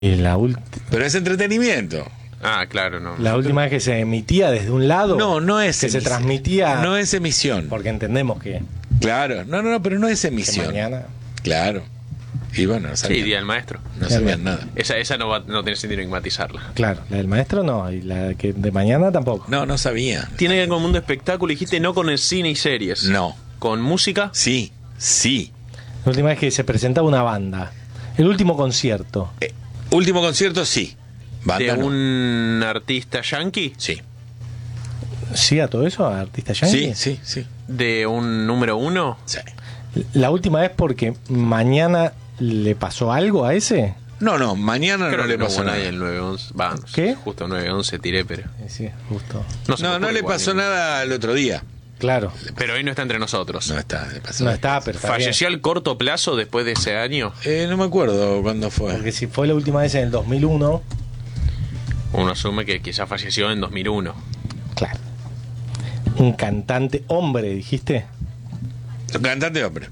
Y Pero es entretenimiento. Ah, claro, no. la última vez que se emitía desde un lado. No es que se emisión. transmitía. No es emisión. Porque entendemos que Claro, no, pero no es emisión. mañana. Claro. Y bueno, no Sí, sabían, Día del Maestro. no sabían nada. Esa no tiene sentido enigmatizarla. Claro, la del maestro no, y la que de mañana tampoco. No sabían. Tiene que ver con el mundo espectáculo, dijiste, no con el cine y series. No. ¿Con música? Sí. La última vez que se presentaba una banda. El último concierto. Último concierto, sí. Banda, ¿De no. un artista yankee? Sí. ¿Sí a todo eso? ¿A artista yankee? Sí. ¿De un número uno? Sí. La última vez porque mañana le pasó algo a ese. No, mañana Creo no que le pasó hubo nada. nadie en el 911. Va, no sé, ¿Qué? justo 911 tiré, pero... Sí, justo. No, se me No ocurre le igual pasó ninguno. nada el otro día. Claro. Pero hoy no está entre nosotros. No está, le pasó. No está, pero está ¿Falleció bien. al corto plazo después de ese año? No me acuerdo cuándo fue. Porque si fue la última vez en el 2001, Uno asume que quizás falleció en 2001. claro. Un cantante hombre, dijiste. Cantante hombre.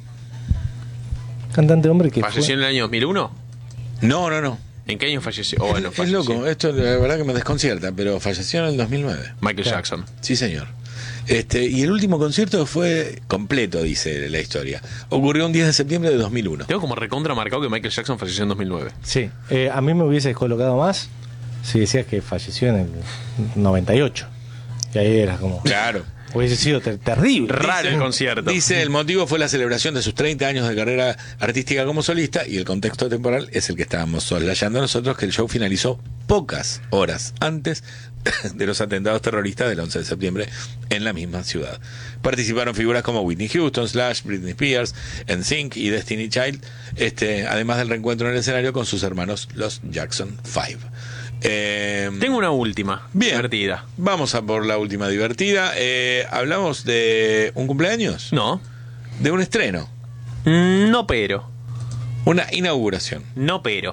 Cantante hombre que ¿Falleció en el año 2001? No. ¿En qué año falleció? Oh, bueno, Es falleció. loco, esto la verdad que me desconcierta, pero falleció en el 2009. Michael Claro. Jackson. Sí, señor. Y el último concierto fue completo, dice la historia. Ocurrió un 10 de septiembre de 2001. Tengo como recontra marcado que Michael Jackson falleció en 2009. Sí, a mí me hubiese colocado más si decías que falleció en el 98. Y ahí era como... Claro. Hubiese sido terrible. Raro el concierto. Dice, el motivo fue la celebración de sus 30 años de carrera artística como solista y el contexto temporal es el que estábamos soslayando nosotros, que el show finalizó pocas horas antes de los atentados terroristas del 11 de septiembre en la misma ciudad. Participaron figuras como Whitney Houston, Slash, Britney Spears, NSYNC y Destiny Child, además del reencuentro en el escenario con sus hermanos, los Jackson 5. Tengo una última. Bien, Divertida. vamos a por la última divertida. ¿Hablamos de un cumpleaños? No. De un estreno. No, pero. Una inauguración. No, pero.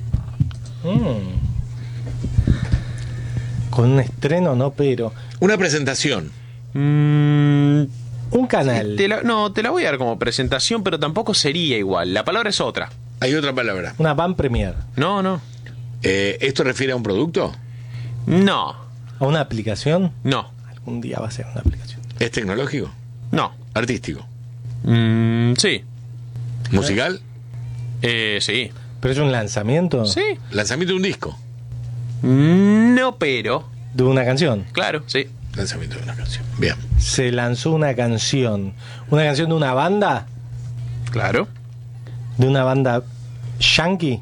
Con un estreno, no, pero... Una presentación. Un canal. Te la voy a dar como presentación, pero tampoco sería igual. La palabra es otra. Hay otra palabra. Una van premier. No. ¿Esto refiere a un producto? No. ¿A una aplicación? No. Algún día va a ser una aplicación. ¿Es tecnológico? No. ¿Artístico? Sí. ¿Musical? Sí. ¿Pero es un lanzamiento? Sí. ¿Lanzamiento de un disco? No, pero. ¿De una canción? Claro, sí. Lanzamiento de una canción. Bien. Se lanzó una canción. ¿Una canción de una banda? Claro. ¿De una banda yankee?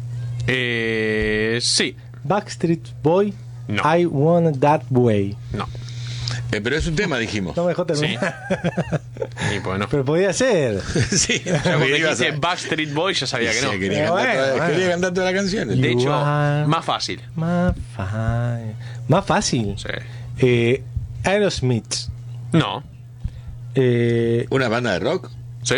Sí. Backstreet Boy. No. I Want That Way. No. Pero es un tema, dijimos. No me dejó Sí. terminar. Y bueno. Pero podía ser. Sí. Ya cuando Ibas a- dijiste Backstreet Boy ya sabía que no. Sí, quería, Pero cantar toda, bueno. quería cantar toda la canción. De You hecho, are- más fácil. Más fácil. Sí. Aerosmith. No. ¿Una banda de rock? Sí.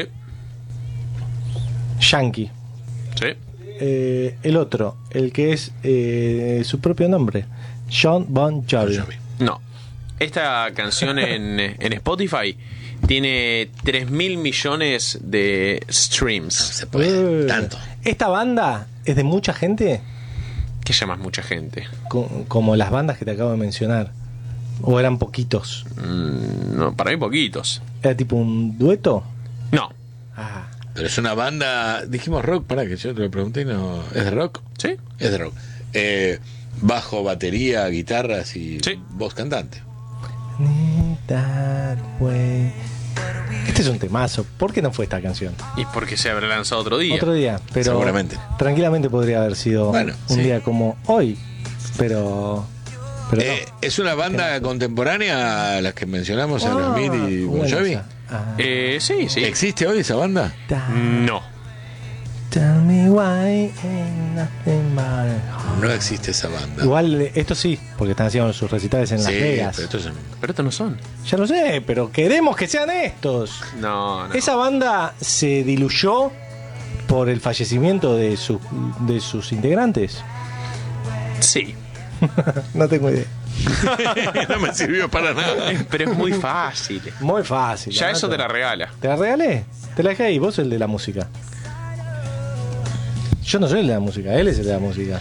Yankee. Sí. El otro, el que es su propio nombre. John Bon Jovi. No. Esta canción en Spotify tiene 3.000 millones de No streams. se puede. Tanto. ¿Esta banda es de mucha gente? ¿Qué llamas mucha gente? Como las bandas que te acabo de mencionar. ¿O eran poquitos? No, para mí poquitos. ¿Era tipo un dueto? No. Ah, Pero es una banda. Dijimos rock, para que yo te lo pregunté y no. ¿Es de rock? ¿Sí? Es de rock. Bajo, batería, guitarras y Sí. voz cantante. Need that way. Este es un temazo. ¿Por qué no fue esta canción? Y porque se habrá lanzado otro día. Otro día, pero Seguramente. tranquilamente podría haber sido Bueno, un sí. día como hoy, pero no. ¿Es una banda contemporánea a las que mencionamos, Aerosmith y Bon bueno, Jovi? esa. Ah. Sí, sí. ¿Existe hoy esa banda? No. Tell me why ain't nothing but a heart. No existe esa banda. Igual esto sí, porque están haciendo sus recitales en Las Sí, Vegas. pero estos son- Pero estos no son. Ya lo sé, pero queremos que sean estos. No. Esa banda se diluyó por el fallecimiento de sus integrantes. Sí. No tengo idea. no me sirvió para nada. Pero es muy fácil. Muy fácil. Ya ¿no? eso te la regala. ¿Te la regalé? Te la dejé ahí, vos el de la música. Yo no soy el de la música, él es el de la música.